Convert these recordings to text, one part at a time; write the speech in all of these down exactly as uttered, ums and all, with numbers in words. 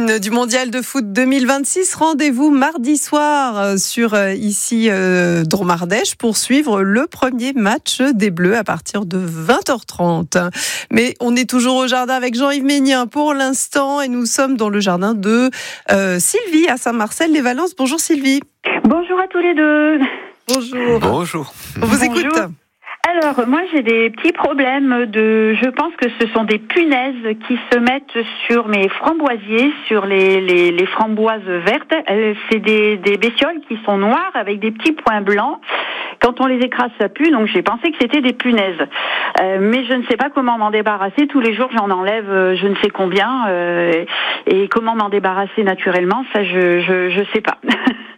une du mondial de foot deux mille vingt-six. Rendez-vous mardi soir sur ici euh, Dromardèche pour suivre le premier match des Bleus à partir de vingt heures trente. Mais on est toujours au jardin avec Jean-Yves Ménien pour l'instant et nous sommes dans le jardin de euh, Sylvie à Saint-Marcel-les-Valences. Bonjour Sylvie. Bonjour à tous les deux. Bonjour. Bonjour. On vous Bonjour. écoute. Alors, moi, j'ai des petits problèmes de... Je pense que ce sont des punaises qui se mettent sur mes framboisiers, sur les, les, les framboises vertes. C'est des, des bestioles qui sont noires avec des petits points blancs. Quand on les écrase, ça pue, donc j'ai pensé que c'était des punaises. Euh, mais je ne sais pas comment m'en débarrasser. Tous les jours, j'en enlève euh, je ne sais combien. Euh, et comment m'en débarrasser naturellement, ça, je je, je sais pas.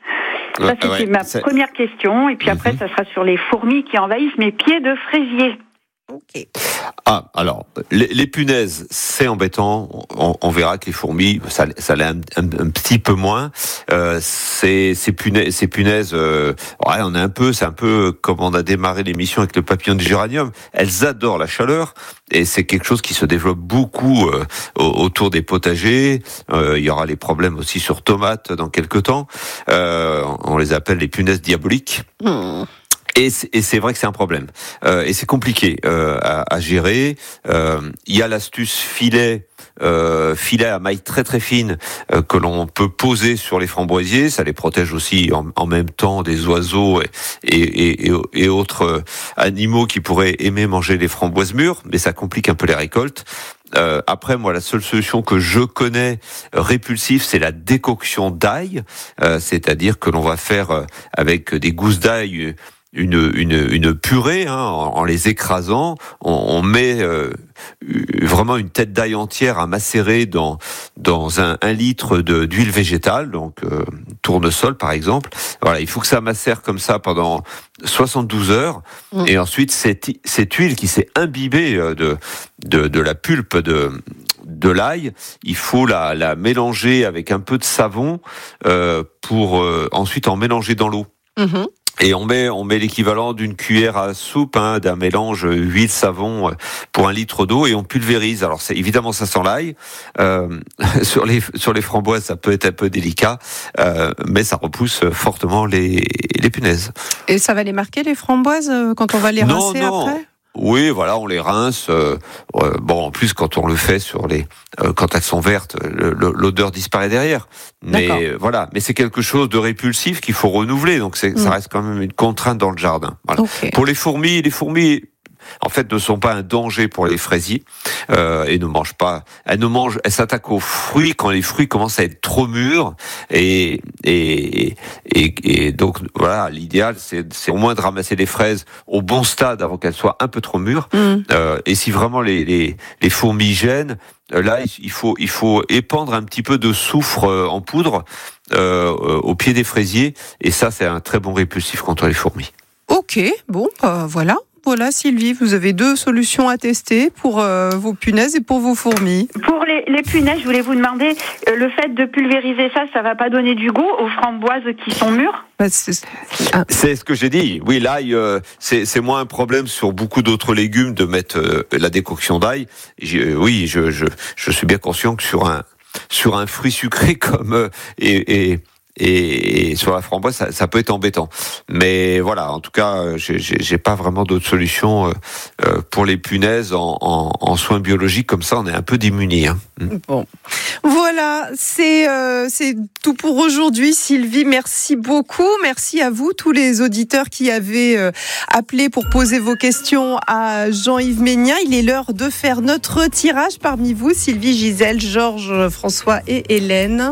Ça, c'était ouais, ma c'est... première question. Et puis après, mm-hmm. ça sera sur les fourmis qui envahissent mes pieds de fraisier. Ok. Ah, alors, les, les punaises, c'est embêtant. On, on verra que les fourmis, ça, ça l'est un, un, un petit peu moins. Euh, ces, ces punaises, ces punaises euh, ouais, on est un peu, c'est un peu comme on a démarré l'émission avec le papillon du géranium. Elles adorent la chaleur et c'est quelque chose qui se développe beaucoup euh, autour des potagers. Euh, il y aura les problèmes aussi sur tomates dans quelques temps. Euh, on les appelle les punaises diaboliques. Mmh. Et c'est, et c'est vrai que c'est un problème. Euh, et c'est compliqué euh, à, à gérer. Euh, il y a l'astuce filet, euh, filet à maille très très fine euh, que l'on peut poser sur les framboisiers. Ça les protège aussi en, en même temps des oiseaux et, et, et, et autres euh, animaux qui pourraient aimer manger les framboises mûres. Mais ça complique un peu les récoltes. Euh, après, moi, la seule solution que je connais euh, répulsive, c'est la décoction d'ail. Euh, c'est-à-dire que l'on va faire euh, avec des gousses d'ail une une une purée hein, en, en les écrasant, on, on met euh, vraiment une tête d'ail entière à macérer dans dans un, un litre de d'huile végétale, donc euh, tournesol par exemple. Voilà, il faut que ça macère comme ça pendant soixante-douze heures mmh. et ensuite cette cette huile qui s'est imbibée de de de la pulpe de de l'ail, il faut la la mélanger avec un peu de savon euh, pour euh, ensuite en mélanger dans l'eau. Mmh. Et on met, on met l'équivalent d'une cuillère à soupe, hein, d'un mélange huile-savon pour un litre d'eau et on pulvérise. Alors c'est évidemment ça sent l'ail. Euh, sur les sur les framboises, ça peut être un peu délicat, euh, mais ça repousse fortement les les punaises. Et ça va les marquer les framboises quand on va les non, rincer non. après ? Oui, voilà, on les rince. Euh, euh, bon, en plus, quand on le fait sur les, euh, quand elles sont vertes, le, le, l'odeur disparaît derrière. Mais euh, voilà, mais c'est quelque chose de répulsif qu'il faut renouveler. Donc, c'est, mmh. ça reste quand même une contrainte dans le jardin. Voilà. Okay. Pour les fourmis, les fourmis. En fait, ne sont pas un danger pour les fraisiers euh, et ne mangent pas. Elles ne mangent. Elles s'attaquent aux fruits quand les fruits commencent à être trop mûrs et et et, et donc voilà. L'idéal, c'est, c'est au moins de ramasser les fraises au bon stade avant qu'elles soient un peu trop mûres. Mmh. Euh, et si vraiment les les, les fourmis gênent, là, il faut il faut épandre un petit peu de soufre en poudre euh, au pied des fraisiers et ça, c'est un très bon répulsif contre les fourmis. Ok, bon, bah, voilà. Voilà Sylvie, vous avez deux solutions à tester pour euh, vos punaises et pour vos fourmis. Pour les, les punaises, je voulais vous demander, euh, le fait de pulvériser ça, ça va pas donner du goût aux framboises qui sont mûres ? Bah, c'est... Ah. c'est ce que j'ai dit. Oui, l'ail, euh, c'est, c'est moins un problème sur beaucoup d'autres légumes de mettre euh, la décoction d'ail. J'ai, oui, je, je, je suis bien conscient que sur un, sur un fruit sucré comme euh, et, et Et, et sur la framboise, ça, ça peut être embêtant. Mais voilà, en tout cas, j'ai, j'ai, j'ai pas vraiment d'autre solution euh, euh, pour les punaises en, en, en soins biologiques. Comme ça, on est un peu démunis. Hein. Bon, voilà, c'est euh, c'est tout pour aujourd'hui. Sylvie, merci beaucoup. Merci à vous, tous les auditeurs qui avaient euh, appelé pour poser vos questions à Jean-Yves Ménien. Il est l'heure de faire notre tirage parmi vous, Sylvie, Gisèle, Georges, François et Hélène.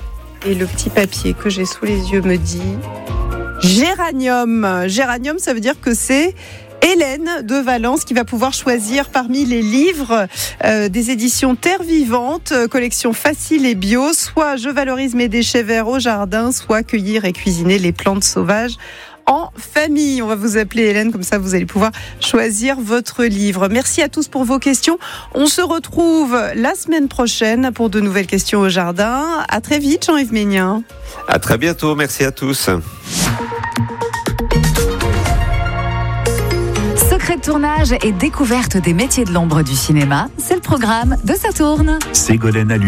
Et le petit papier que j'ai sous les yeux me dit Géranium. Géranium, ça veut dire que c'est Hélène de Valence qui va pouvoir choisir parmi les livres euh, des éditions Terre Vivante, collection facile et bio, soit Je valorise mes déchets verts au jardin, soit Cueillir et cuisiner les plantes sauvages en famille. On va vous appeler Hélène, comme ça vous allez pouvoir choisir votre livre. Merci à tous pour vos questions. On se retrouve la semaine prochaine pour de nouvelles questions au jardin. À très vite, Jean-Yves Ménien. À très bientôt, merci à tous. Secret de tournage et découverte des métiers de l'ombre du cinéma, c'est le programme de Ça tourne. Ségolène